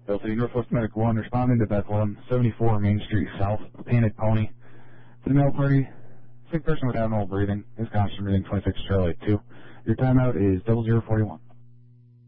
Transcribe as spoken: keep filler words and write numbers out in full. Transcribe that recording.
Bill City Northwest Medic one, responding to Bethlehem, seventy-four Main Street South, a panic pony. To the mail party, sick person with abnormal breathing, is constant breathing, twenty-six Charlie two. Your timeout is double zero forty-one.